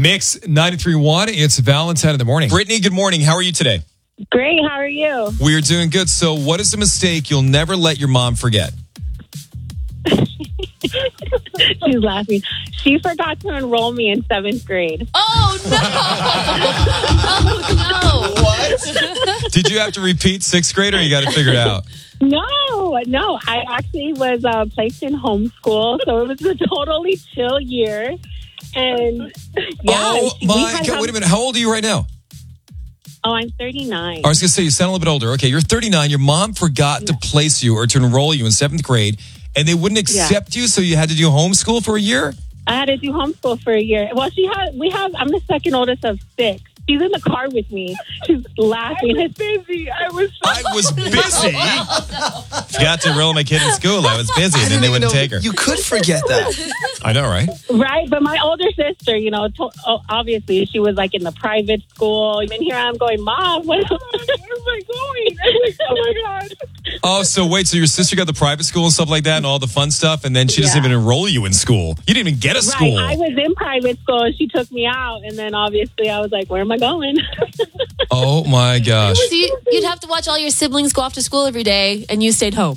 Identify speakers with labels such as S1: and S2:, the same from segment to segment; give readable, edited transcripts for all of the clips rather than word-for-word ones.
S1: Mix 93.1. It's Valentine in the morning.
S2: Brittany, good morning. How are you today?
S3: Great. How are you?
S1: We're doing good. So what is a mistake you'll never let your mom forget?
S3: She's laughing. She forgot to enroll me in 7th grade.
S4: Oh, no. Oh, no. What?
S1: Did you have to repeat 6th grade or you got to figure it out?
S3: No. I actually was placed in homeschool, so it was a totally chill year. And yeah.
S1: Oh, my God. Wait a minute. How old are you right now?
S3: Oh, I'm 39.
S1: I was going to say, you sound a little bit older. Okay, you're 39. Your mom forgot to place you or to enroll you in 7th grade, and they wouldn't accept you, so you had to do homeschool for a year?
S3: I had to do homeschool for a year. Well, I'm the second oldest of 6. She's in the car with me. She's laughing. I was busy.
S1: I was busy? Forgot to enroll my kid in school. I was busy, and then they wouldn't take her.
S5: You could forget that.
S1: I know, right?
S3: Right, but my older sister, obviously she was like in the private school. And here I'm going, Mom, where am I going? Oh my God.
S1: Oh, so wait, so your sister got the private school and stuff like that and all the fun stuff, and then she doesn't even enroll you in school. You didn't even get a school.
S3: Right, I was in private school. She took me out, and then obviously I was like, where am I going?
S1: Oh my gosh.
S4: So you'd have to watch all your siblings go off to school every day, and you stayed home.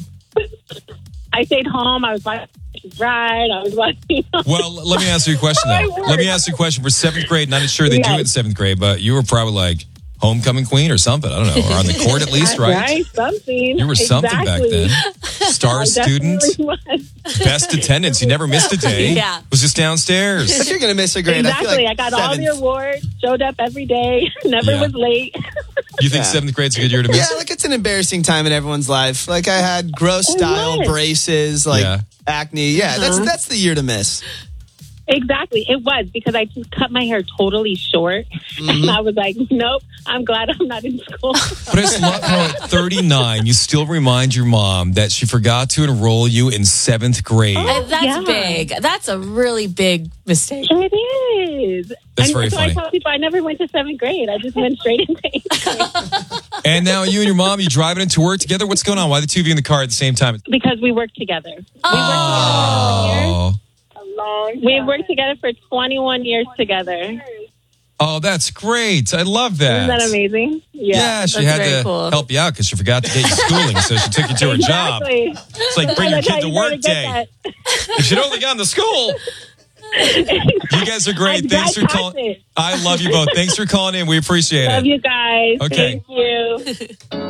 S3: I stayed home. I was watching Ride. I was watching.
S1: Well, let me ask you a question, though. Let me ask you a question. For 7th grade, not sure they do it in 7th grade, but you were probably like homecoming queen or something. I don't know. Or on the court at least, right?
S3: Right, something.
S1: You were something back then. Star student. Best attendance. You never missed a day.
S4: Yeah.
S1: Was just downstairs.
S5: If you're going to miss a grade,
S3: Exactly.
S5: I feel like
S3: I got all the
S5: 7th.
S3: awards, showed up every day, never was late.
S1: You think 7th grade's a good year to miss?
S5: Yeah, like it's an embarrassing time in everyone's life. Like I had gross style braces, acne. Yeah, that's the year to miss.
S3: Exactly. It was because I just cut my hair totally short. And I was like, nope, I'm glad I'm not in school.
S1: But I just love how at 39, you still remind your mom that she forgot to enroll you in 7th grade.
S4: That's big. That's a really big mistake.
S3: It is.
S1: That's very
S3: so
S1: funny.
S3: I tell people I never went to 7th grade. I just went straight into 8th grade.
S1: And now you and your mom, you driving into work together? What's going on? Why the two of you in the car at the same time?
S3: Because we work together.
S1: Oh.
S3: We worked together for 21 years together.
S1: Oh, that's great. I love that.
S3: Isn't that amazing?
S1: Yeah, she had to help you out because she forgot to get you schooling, so she took you to her job. It's like bring your kid to work day. If she'd only gone to school. You guys are great. Thanks for calling. I love you both. Thanks for calling in. We appreciate it.
S3: Love you guys.
S1: Okay.
S3: Thank you.